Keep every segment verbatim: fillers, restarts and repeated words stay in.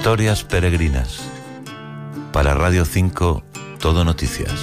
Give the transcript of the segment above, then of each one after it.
Historias peregrinas. Para Radio cinco, Todo Noticias.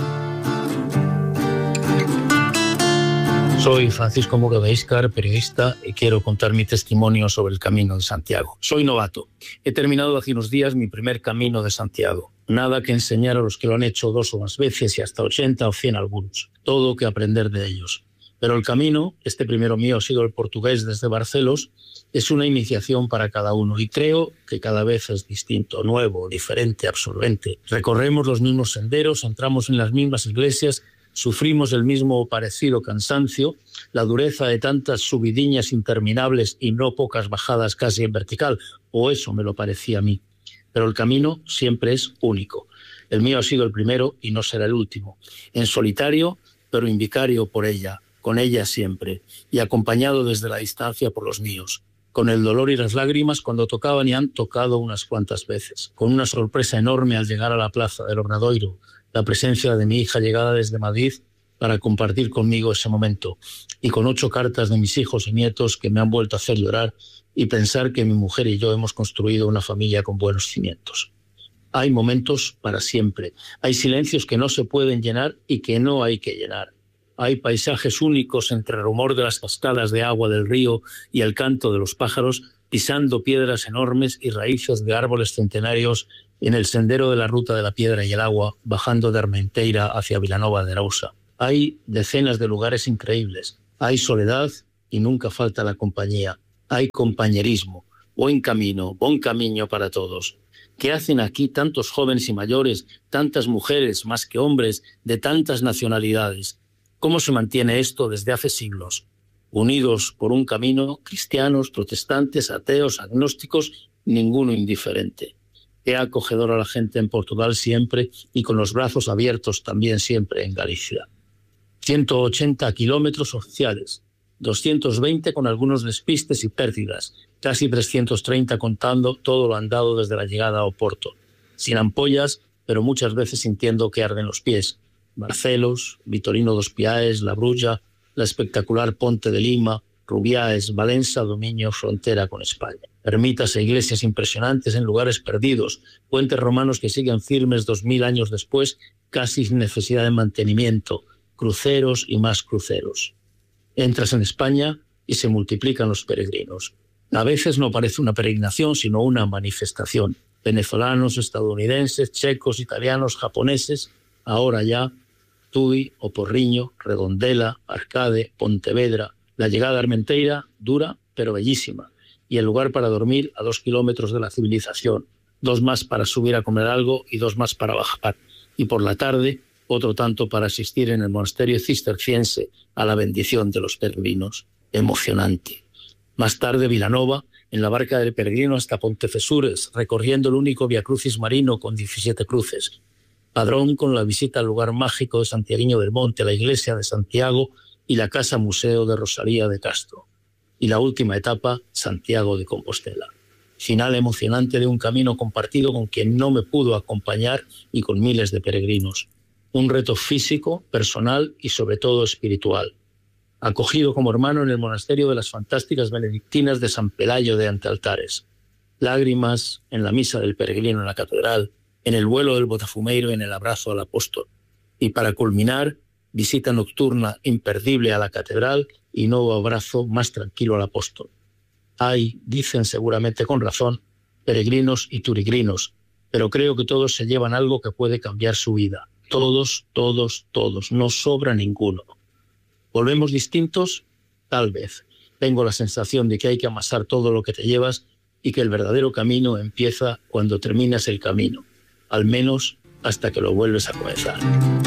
Soy Francisco Muro de Íscar, periodista, y quiero contar mi testimonio sobre el Camino de Santiago. Soy novato. He terminado hace unos días mi primer Camino de Santiago. Nada que enseñar a los que lo han hecho dos o más veces y hasta ochenta o cien algunos. Todo que aprender de ellos. Pero el camino, este primero mío ha sido el portugués desde Barcelos, es una iniciación para cada uno y creo que cada vez es distinto, nuevo, diferente, absorbente. Recorremos los mismos senderos, entramos en las mismas iglesias, sufrimos el mismo o parecido cansancio, la dureza de tantas subidiñas interminables y no pocas bajadas casi en vertical, o eso me lo parecía a mí. Pero el camino siempre es único. El mío ha sido el primero y no será el último. En solitario, pero en vicario por ella, con ella siempre, y acompañado desde la distancia por los míos, con el dolor y las lágrimas cuando tocaban y han tocado unas cuantas veces, con una sorpresa enorme al llegar a la plaza del Obradoiro, la presencia de mi hija llegada desde Madrid para compartir conmigo ese momento, y con ocho cartas de mis hijos y nietos que me han vuelto a hacer llorar y pensar que mi mujer y yo hemos construido una familia con buenos cimientos. Hay momentos para siempre, hay silencios que no se pueden llenar y que no hay que llenar. Hay paisajes únicos entre el rumor de las cascadas de agua del río y el canto de los pájaros, pisando piedras enormes y raíces de árboles centenarios en el sendero de la ruta de la piedra y el agua, bajando de Armenteira hacia Vilanova de Arousa. Hay decenas de lugares increíbles. Hay soledad y nunca falta la compañía. Hay compañerismo. Buen camino, buen camino para todos. ¿Qué hacen aquí tantos jóvenes y mayores, tantas mujeres más que hombres, de tantas nacionalidades? ¿Cómo se mantiene esto desde hace siglos? Unidos por un camino, cristianos, protestantes, ateos, agnósticos, ninguno indiferente. Qué acogedor a la gente en Portugal siempre y con los brazos abiertos también siempre en Galicia. ciento ochenta kilómetros oficiales, doscientos veinte con algunos despistes y pérdidas, casi trescientos treinta contando todo lo andado desde la llegada a Oporto. Sin ampollas, pero muchas veces sintiendo que arden los pies. Barcelos, Vitorino dos Piaes, La Brulla, la espectacular Ponte de Lima, Rubiaes, Valença, dominio frontera con España. Ermitas e iglesias impresionantes en lugares perdidos, puentes romanos que siguen firmes dos mil años después, casi sin necesidad de mantenimiento, cruceros y más cruceros. Entras en España y se multiplican los peregrinos. A veces no parece una peregrinación, sino una manifestación. Venezolanos, estadounidenses, checos, italianos, japoneses, ahora ya Tui, Oporriño, Redondela, Arcade, Pontevedra. La llegada a Armenteira dura pero bellísima, y el lugar para dormir a dos kilómetros de la civilización, dos más para subir a comer algo y dos más para bajar, y por la tarde otro tanto para asistir en el monasterio cisterciense a la bendición de los peregrinos. Emocionante. Más tarde Vilanova, en la barca del peregrino hasta Pontecesures, recorriendo el único viacrucis marino con diecisiete cruces. Padrón con la visita al lugar mágico de Santiaguiño del Monte, la iglesia de Santiago y la casa museo de Rosalía de Castro. Y la última etapa, Santiago de Compostela. Final emocionante de un camino compartido con quien no me pudo acompañar y con miles de peregrinos. Un reto físico, personal y sobre todo espiritual. Acogido como hermano en el monasterio de las fantásticas benedictinas de San Pelayo de Antealtares. Lágrimas en la misa del peregrino en la catedral, en el vuelo del Botafumeiro, en el abrazo al apóstol. Y para culminar, visita nocturna imperdible a la catedral y nuevo abrazo más tranquilo al apóstol. Hay, dicen seguramente con razón, peregrinos y turigrinos, pero creo que todos se llevan algo que puede cambiar su vida. Todos, todos, todos. No sobra ninguno. ¿Volvemos distintos? Tal vez. Tengo la sensación de que hay que amasar todo lo que te llevas y que el verdadero camino empieza cuando terminas el camino. Al menos hasta que lo vuelves a comenzar.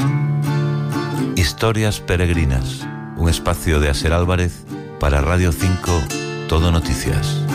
Historias peregrinas, un espacio de Aser Álvarez para Radio cinco, Todo Noticias.